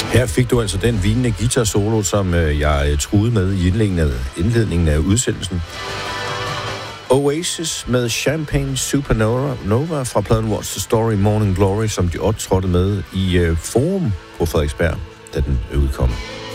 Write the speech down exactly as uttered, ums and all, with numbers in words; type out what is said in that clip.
Her fik du altså den vinende guitar solo, som jeg truede med i indledningen af, indledningen af udsendelsen. Oasis med Champagne Supernova Nova fra pladen What's the Story Morning Glory, som de optrådte med i uh, Forum på Frederiksberg, da den udkom.